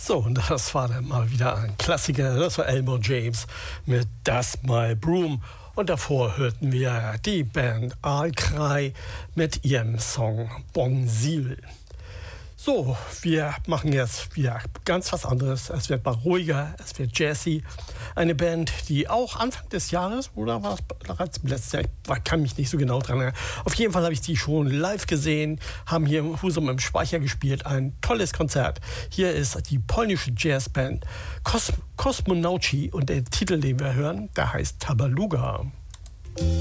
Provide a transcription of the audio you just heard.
So, und das war dann mal wieder ein Klassiker. Das war Elmore James mit Dust My Broom. Und davor hörten wir die Band Aalkrai mit ihrem Song Bongsil. So, wir machen jetzt wieder ganz was anderes. Es wird mal ruhiger, es wird jazzy. Eine Band, die auch Anfang des Jahres, oder war es bereits im letzten Jahr, ich kann mich nicht so genau dran erinnern. Auf jeden Fall habe ich die schon live gesehen, haben hier im Husum im Speicher gespielt. Ein tolles Konzert. Hier ist die polnische Jazzband Kosmonauci und der Titel, den wir hören, der heißt Tabaluga.